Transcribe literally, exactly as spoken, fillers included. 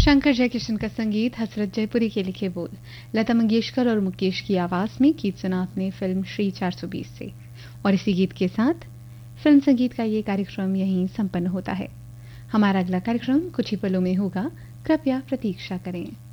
शंकर जयकिशन का संगीत, हसरत जयपुरी के लिखे बोल, लता मंगेशकर और मुकेश की आवाज में गीत सुना आपने फिल्म श्री चार सौ बीस से। और इसी गीत के साथ फिल्म संगीत का ये कार्यक्रम यहीं संपन्न होता है। हमारा अगला कार्यक्रम कुछ ही पलों में होगा, कृपया प्रतीक्षा करें।